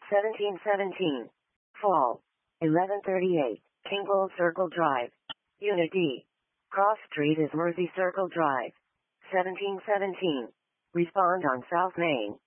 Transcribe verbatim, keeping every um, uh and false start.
seventeen seventeen. Fall. eleven thirty-eight. Kimball Circle Drive. Unit D. Cross Street is Mersey Circle Drive. seventeen seventeen. Respond on South Main.